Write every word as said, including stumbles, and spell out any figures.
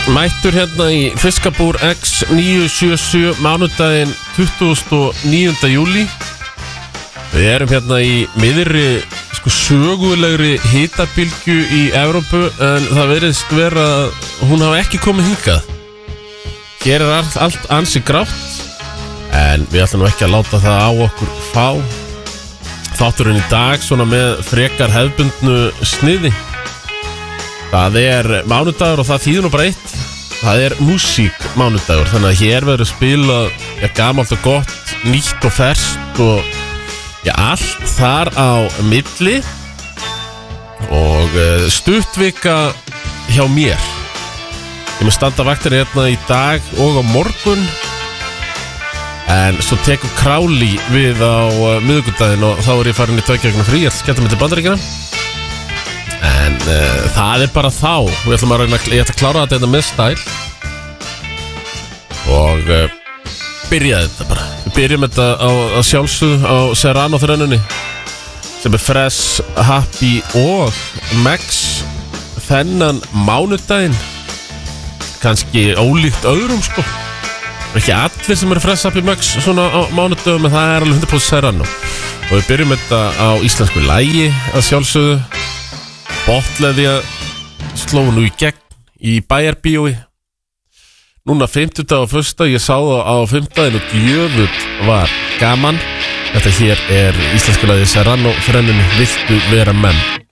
mættur hérna í Fiskabúr X níu sjö sjö mánudaginn tuttugasta og níunda júlí. Við erum hérna í miðri sko sögulegri hitabylgju í Evrópu, en það virðist vera að hún hafa ekki komið hingað. Hér er allt, allt ansi grátt, en við ætlum nú ekki að láta það á okkur fá. Þátturinn í dag svona með frekar hefðbundnu sniði. Það er mánudagur og það þýðir nú bara eitt. Það er músík mánudagur, þannig að hér verður spilað ja, gamalt og gott, nýtt og ferskt og ja, allt þar á milli. Og uh, stuttvika hjá mér. Ég með standa vaktir hérna í dag og á morgun. En svo tekur Králi við á uh, miðvikudaginn og þá er ég farin í tveggja vikna frí. Ég ætla að skemmta mig til Bandaríkjanna. En uh, það er bara þá. Við ætlum að reyna, ég ætla að klára þetta með stæl. Og uh, byrja þetta bara. Við byrjum þetta á, á sjálfsögðu á Serrano-þrennunni, sem er Fresh, Happy og Max þennan mánudaginn. Kannski ólíkt öðrum sko. Ekki allir sem eru Fresh, Happy, Max svona á mánudagum, en það er alveg hundrað prósent Serrano. Og við byrjum þetta á íslensku lagi að sjálfsögðu. Botleði að sló nú í gegn í Bæjarbíói. Núna fimmtudag og föstudag, ég sá það á fimmtudaginn og djöfull var gaman. Þetta hér er íslensku lagi Serrano þrennunni, Viltu vera menn.